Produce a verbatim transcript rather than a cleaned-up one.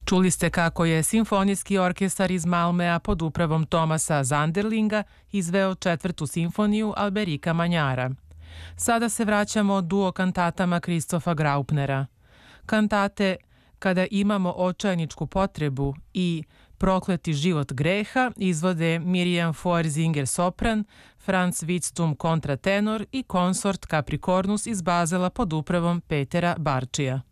Čuli ste kako je Simfonijski orkestar iz Malmea pod upravom Tomasa Zanderlinga izveo četvrtu simfoniju Alberika Manjara. Sada se vraćamo duo kantatama Kristofa Graupnera. Kantate Kada imamo očajničku potrebu i Prokleti život greha izvode Miriam Foerzinger sopran, Franz Witstum kontratenor i konsort Capricornus iz Bazela pod upravom Petera Barčija.